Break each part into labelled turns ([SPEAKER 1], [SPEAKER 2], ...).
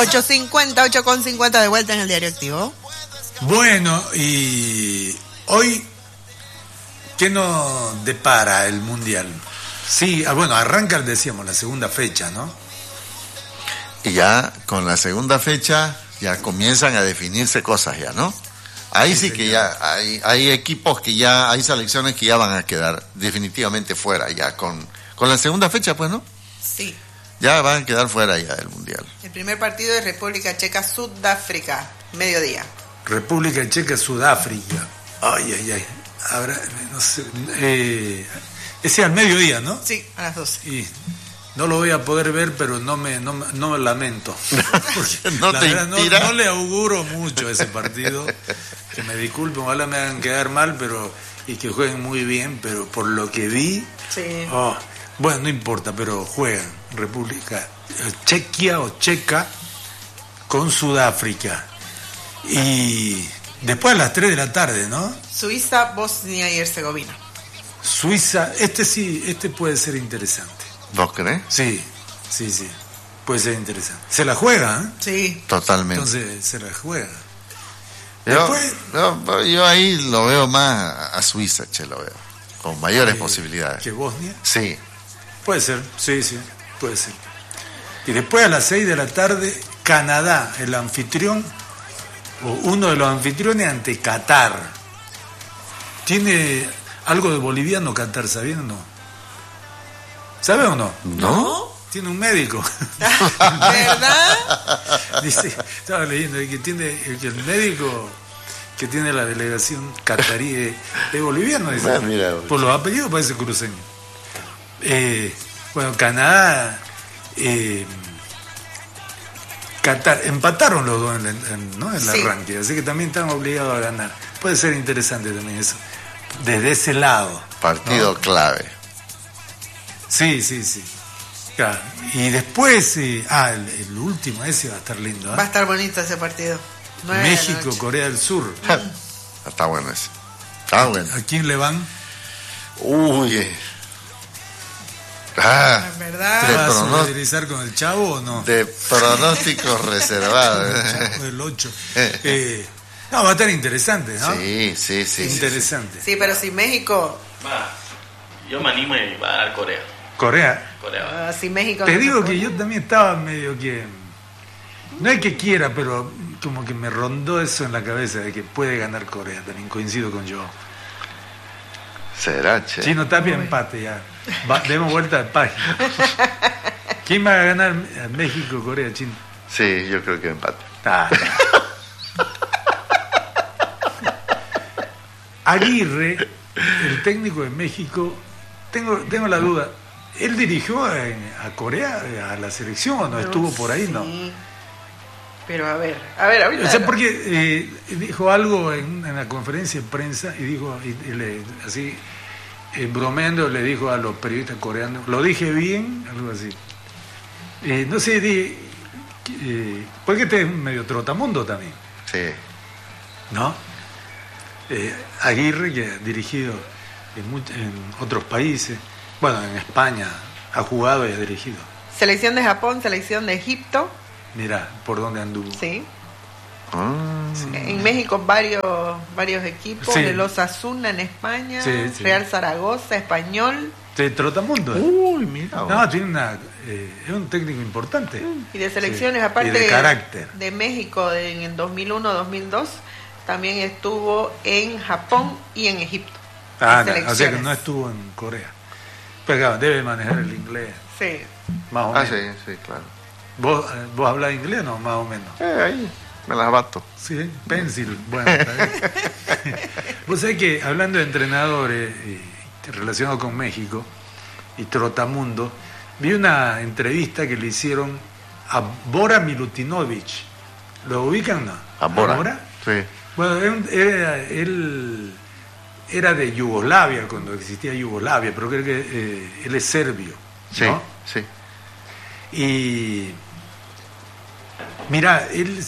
[SPEAKER 1] 8:50, 8:50 de vuelta en el Diario Activo.
[SPEAKER 2] Bueno, y hoy, ¿qué nos depara el Mundial? Sí, bueno, arranca, decíamos, la segunda fecha, ¿no?
[SPEAKER 3] Y ya con la segunda fecha ya comienzan a definirse cosas ya, ¿no? Ahí sí que ya hay equipos que ya, hay selecciones que ya van a quedar definitivamente fuera ya con la segunda fecha, pues, ¿no?
[SPEAKER 1] Sí.
[SPEAKER 3] Ya van a quedar fuera ya del Mundial.
[SPEAKER 1] El primer partido es República Checa, Sudáfrica, mediodía.
[SPEAKER 2] República Checa, Sudáfrica. Ay. Habrá, no sé, ese al mediodía, ¿no?
[SPEAKER 1] Sí, a las 12.
[SPEAKER 2] Y no lo voy a poder ver, pero no me lamento. Porque
[SPEAKER 3] ¿No te inspira?
[SPEAKER 2] No le auguro mucho a ese partido. Que me disculpen, ojalá me hagan quedar mal, y que jueguen muy bien, pero por lo que vi,
[SPEAKER 1] sí.
[SPEAKER 2] Bueno, no importa, pero juegan República Chequia o Checa con Sudáfrica. Y después a las 3 de la tarde, ¿no?
[SPEAKER 1] Suiza, Bosnia y Herzegovina.
[SPEAKER 2] Suiza, este puede ser interesante.
[SPEAKER 3] ¿Vos crees?
[SPEAKER 2] Sí, puede ser interesante. ¿Se la juega? ¿Eh?
[SPEAKER 1] Sí.
[SPEAKER 3] Totalmente.
[SPEAKER 2] Entonces se la juega.
[SPEAKER 3] Yo ahí lo veo más a Suiza, lo veo, con mayores posibilidades.
[SPEAKER 2] ¿Que Bosnia?
[SPEAKER 3] Sí.
[SPEAKER 2] Puede ser, sí, puede ser. Y después a las 6 de la tarde, Canadá, el anfitrión, o uno de los anfitriones ante Qatar. Tiene algo de boliviano Qatar, ¿sabían o no? ¿Sabe o no?
[SPEAKER 3] ¿No?
[SPEAKER 2] Tiene un médico.
[SPEAKER 1] ¿Verdad?
[SPEAKER 2] Dice, estaba leyendo que el médico que tiene la delegación catarí es boliviano, dice.
[SPEAKER 3] Mira,
[SPEAKER 2] por los apellidos parece cruceño. Bueno, Canadá, Qatar, empataron los dos en el arranque, así que también están obligados a ganar. Puede ser interesante también eso, desde ese lado.
[SPEAKER 3] Partido clave.
[SPEAKER 2] Sí. Claro. Y después, el último, ese va a estar lindo.
[SPEAKER 1] Va a estar bonito ese partido.
[SPEAKER 2] México, Corea del Sur.
[SPEAKER 3] Está bueno ese. Está bueno.
[SPEAKER 2] ¿A quién le van?
[SPEAKER 3] Uy.
[SPEAKER 1] ¿Verdad?
[SPEAKER 2] ¿Te vas a solidarizar con el Chavo o no?
[SPEAKER 3] De pronósticos reservados.
[SPEAKER 2] El 8. No, va a estar interesante, ¿no?
[SPEAKER 3] Sí.
[SPEAKER 2] Interesante.
[SPEAKER 1] Sí, pero si México...
[SPEAKER 4] Yo me animo y va a dar Corea.
[SPEAKER 2] Corea.
[SPEAKER 1] Si México...
[SPEAKER 2] Te digo que yo también estaba medio que... No es que quiera, pero como que me rondó eso en la cabeza de que puede ganar Corea. También coincido con yo.
[SPEAKER 3] ¿Será, che?
[SPEAKER 2] Chino Tapia empate ya. Demos vuelta de página. ¿Quién va a ganar? México, Corea, Chino.
[SPEAKER 3] Sí, yo creo que empate.
[SPEAKER 2] Aguirre, el técnico de México, tengo la duda. ¿Él dirigió a Corea, a la selección, o no estuvo por ahí? No.
[SPEAKER 1] Pero a ver, ahorita...
[SPEAKER 2] O sea, porque dijo algo en la conferencia de prensa y dijo, así, bromeando, le dijo a los periodistas coreanos, ¿lo dije bien? Algo así. No sé, porque este es medio trotamundo también.
[SPEAKER 3] Sí.
[SPEAKER 2] ¿No? Aguirre, que ha dirigido en otros países, bueno, en España ha jugado y ha dirigido.
[SPEAKER 1] Selección de Japón, selección de Egipto.
[SPEAKER 2] Mira, por dónde anduvo.
[SPEAKER 1] Sí. En México varios equipos, de los Osasuna en España, Real Zaragoza, Español.
[SPEAKER 2] Sí, trotamundo.
[SPEAKER 3] Uy, mira.
[SPEAKER 2] No, tiene es un técnico importante.
[SPEAKER 1] Y de selecciones, aparte
[SPEAKER 2] y de carácter.
[SPEAKER 1] De México, en el 2001-2002, también estuvo en Japón y en Egipto.
[SPEAKER 2] O sea que no estuvo en Corea. Pero claro, debe manejar el inglés.
[SPEAKER 1] Sí.
[SPEAKER 3] Más o menos. Sí, claro.
[SPEAKER 2] ¿Vos hablas inglés o no? Más o menos.
[SPEAKER 3] Ahí me las bato.
[SPEAKER 2] Sí, pencil. Bueno, está bien. Vos sabés que hablando de entrenadores relacionados con México y Trotamundo, vi una entrevista que le hicieron a Bora Milutinovic. ¿Lo ubican, no?
[SPEAKER 3] ¿A Bora? Sí.
[SPEAKER 2] Bueno, él era de Yugoslavia, cuando existía Yugoslavia, pero creo que él es serbio, ¿no?
[SPEAKER 3] Sí.
[SPEAKER 2] Y mira, él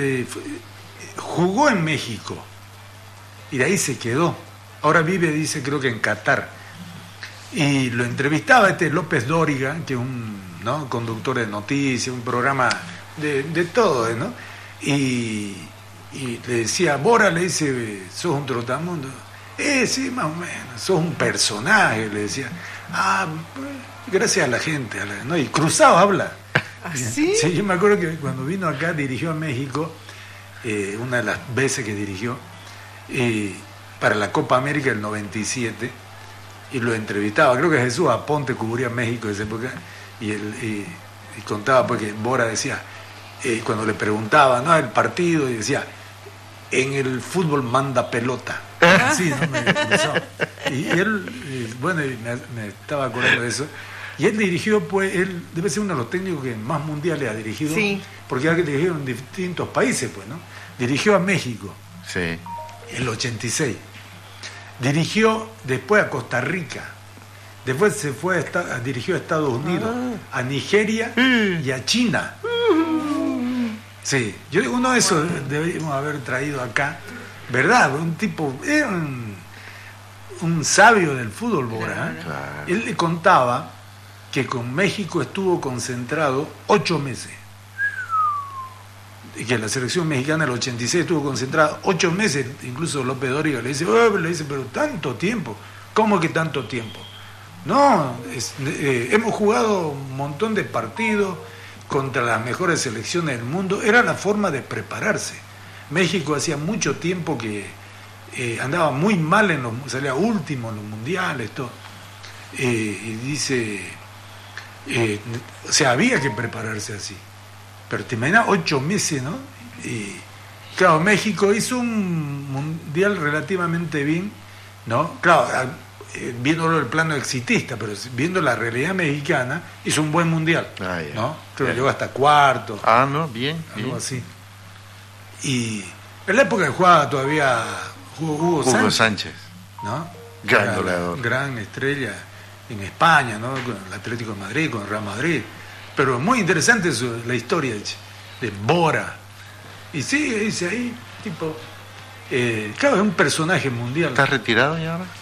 [SPEAKER 2] jugó en México y de ahí se quedó. Ahora vive, dice, creo que en Qatar. Y lo entrevistaba López Dóriga, que es un conductor de noticias, un programa de todo, ¿no? Y le decía, Bora, le dice, sos un trotamundo. Sí, más o menos, sos un personaje, le decía. Gracias a la gente, ¿no? Y Cruzado habla.
[SPEAKER 1] ¿Sí?
[SPEAKER 2] Sí, yo me acuerdo que cuando vino acá dirigió a México, una de las veces que dirigió, para la Copa América del 97, y lo entrevistaba, creo que Jesús Aponte cubría México en esa época, y contaba porque Bora decía, cuando le preguntaba, ¿no?, el partido, y decía, en el fútbol manda pelota. Sí, ¿no? Y él, bueno, me estaba acordando de eso. Y él dirigió, pues, él debe ser uno de los técnicos que más mundiales ha dirigido,
[SPEAKER 1] sí,
[SPEAKER 2] porque ha dirigido en distintos países, pues, ¿no? Dirigió a México,
[SPEAKER 3] sí,
[SPEAKER 2] en el 86. Dirigió después a Costa Rica. Después se fue dirigió a Estados Unidos, a Nigeria y a China. Sí, yo digo, uno de esos deberíamos haber traído acá, ¿verdad? Un tipo, era un sabio del fútbol, Bora.
[SPEAKER 3] Claro.
[SPEAKER 2] Él le contaba que con México estuvo concentrado 8 meses. Y que la selección mexicana del 86 estuvo concentrada 8 meses. Incluso López Dóriga le dice, pero tanto tiempo. ¿Cómo que tanto tiempo? No, hemos jugado un montón de partidos contra las mejores selecciones del mundo. Era la forma de prepararse. México hacía mucho tiempo que andaba muy mal, salía último en los mundiales, todo. Y dice, o sea, había que prepararse así. Pero te imaginas 8 meses, ¿no? Y claro, México hizo un mundial relativamente bien, ¿no? Claro, viéndolo el plano exitista, pero viendo la realidad mexicana, hizo un buen mundial, ¿no? Creo que llegó hasta cuarto.
[SPEAKER 3] No, bien.
[SPEAKER 2] Algo así. Y en la época que jugaba todavía Hugo Sánchez, ¿no?
[SPEAKER 3] Gran goleador.
[SPEAKER 2] Gran estrella en España, ¿no? Con el Atlético de Madrid, con el Real Madrid. Pero muy interesante la historia de Bora. Y sí, dice ahí, tipo, claro, es un personaje mundial.
[SPEAKER 3] ¿Estás retirado ya ahora?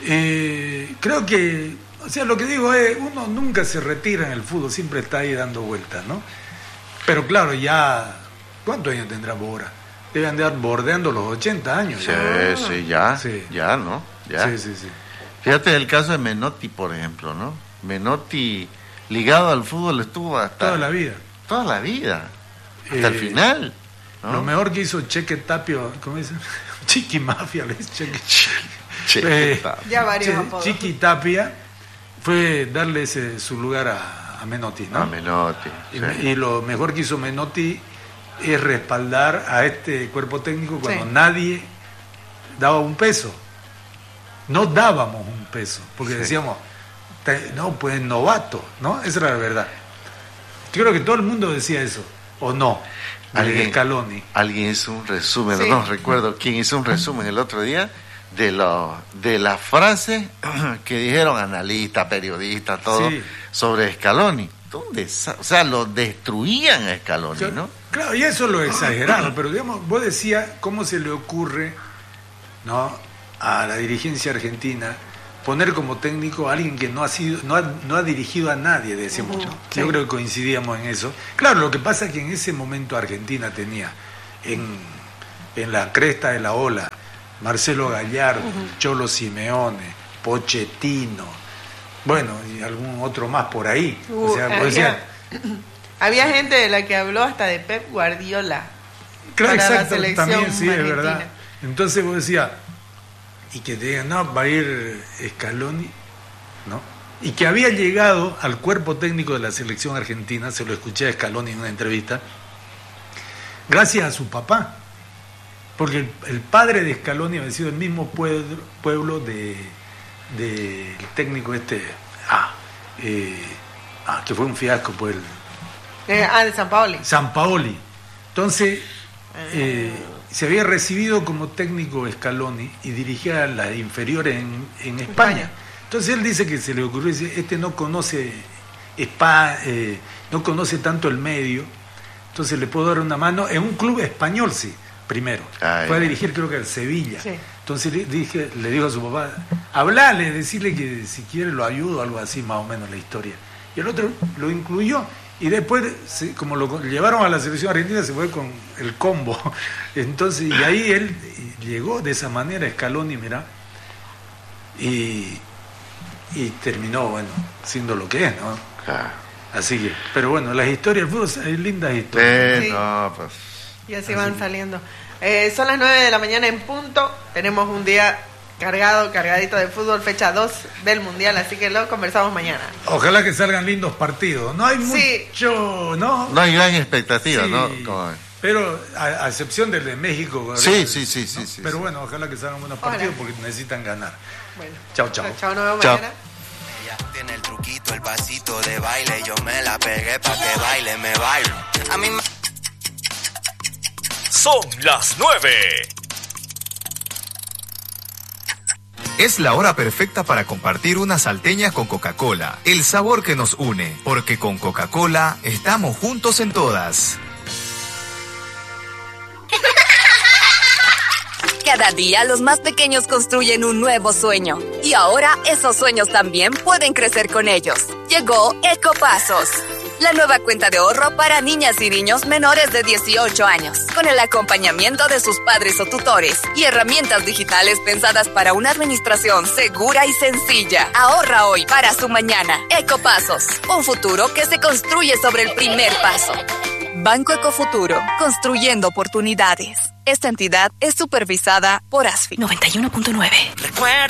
[SPEAKER 2] Creo que, o sea, lo que digo es, uno nunca se retira en el fútbol, siempre está ahí dando vueltas, ¿no? Pero claro, ya, ¿cuántos años tendrá Bora? Debe andar bordeando los 80 años.
[SPEAKER 3] Sí, ya, ¿no? Ya.
[SPEAKER 2] Sí.
[SPEAKER 3] Fíjate el caso de Menotti, por ejemplo, ¿no? Menotti, ligado al fútbol, estuvo hasta...
[SPEAKER 2] Toda la vida.
[SPEAKER 3] Hasta el final, ¿no?
[SPEAKER 2] Lo mejor que hizo Cheque Tapio, ¿cómo dice? Chiqui Mafia, le dice
[SPEAKER 3] Cheque.
[SPEAKER 1] Ya varios apodos.
[SPEAKER 2] Chiqui Tapia fue darle su lugar a Menotti, ¿no?
[SPEAKER 3] A Menotti.
[SPEAKER 2] Y lo mejor que hizo Menotti es respaldar a este cuerpo técnico cuando nadie daba un peso. No dábamos un peso, porque decíamos, no, pues novato, ¿no? Esa era la verdad. Yo creo que todo el mundo decía eso, ¿o no? Scaloni.
[SPEAKER 3] Alguien hizo un resumen, no recuerdo quién hizo un resumen el otro día de las frases que dijeron analistas, periodistas, todo sobre Scaloni. O sea, lo destruían a Scaloni, ¿no?
[SPEAKER 2] Claro, y eso lo exageraron, pero digamos, vos decías cómo se le ocurre, ¿no?, a la dirigencia argentina poner como técnico a alguien que no ha dirigido a nadie, decíamos, ¿no? Yo creo que coincidíamos en eso. Claro, lo que pasa es que en ese momento Argentina tenía en la cresta de la ola Marcelo Gallardo, Cholo Simeone, Pochettino, bueno, y algún otro más por ahí. O sea,
[SPEAKER 1] había gente de la que habló hasta de Pep Guardiola.
[SPEAKER 2] Claro,
[SPEAKER 1] para
[SPEAKER 2] exacto,
[SPEAKER 1] la selección
[SPEAKER 2] también sí,
[SPEAKER 1] argentina.
[SPEAKER 2] es verdad. Entonces vos decías, y que te digan, no, va a ir Scaloni, ¿no? Y que había llegado al cuerpo técnico de la selección argentina, se lo escuché a Scaloni en una entrevista, gracias a su papá, porque el padre de Scaloni había sido el mismo pueblo del técnico que fue un fiasco, pues
[SPEAKER 1] de Sampaoli.
[SPEAKER 2] Sampaoli. Entonces, se había recibido como técnico Scaloni y dirigía a las inferiores en España. Entonces él dice que se le ocurrió, dice, no conoce no conoce tanto el medio, entonces le puedo dar una mano en un club español, primero. Fue a dirigir, creo que al Sevilla. Sí. Entonces le dijo a su papá, hablale, decirle que si quiere lo ayudo, algo así más o menos la historia. Y el otro lo incluyó. Y después, como lo llevaron a la selección argentina, se fue con el combo. Entonces, y ahí él llegó de esa manera, Scaloni, mirá, y terminó, bueno, siendo lo que es, ¿no?
[SPEAKER 3] Claro.
[SPEAKER 2] Así que, pero bueno, las historias del fútbol hay lindas historias.
[SPEAKER 1] Sí.
[SPEAKER 3] No, pues.
[SPEAKER 1] Y así van saliendo. Son las 9 de la mañana en punto. Tenemos un día cargadito de fútbol, fecha 2 del Mundial, así que lo conversamos mañana.
[SPEAKER 2] Ojalá que salgan lindos partidos. No hay mucho, ¿no?
[SPEAKER 3] No hay gran expectativa,
[SPEAKER 2] Sí.
[SPEAKER 3] ¿no?
[SPEAKER 2] Pero a excepción del de México.
[SPEAKER 3] Sí.
[SPEAKER 2] Pero bueno, ojalá que salgan buenos partidos porque necesitan ganar.
[SPEAKER 1] Bueno.
[SPEAKER 2] Chao.
[SPEAKER 1] Chao, nos vemos
[SPEAKER 3] Chao.
[SPEAKER 1] mañana.
[SPEAKER 5] Tiene el truquito, el pasito de baile. Yo me la pegué pa' que baile, me bailo. A mí me...
[SPEAKER 6] Son las 9. Es la hora perfecta para compartir unas salteñas con Coca-Cola. El sabor que nos une. Porque con Coca-Cola estamos juntos en todas.
[SPEAKER 7] Cada día los más pequeños construyen un nuevo sueño. Y ahora esos sueños también pueden crecer con ellos. Llegó Ecopasos, la nueva cuenta de ahorro para niñas y niños menores de 18 años, con el acompañamiento de sus padres o tutores y herramientas digitales pensadas para una administración segura y sencilla. Ahorra hoy para su mañana. Ecopasos, un futuro que se construye sobre el primer paso. Banco Ecofuturo, construyendo oportunidades. Esta entidad es supervisada por ASFI. 91.9.
[SPEAKER 5] Recuerda.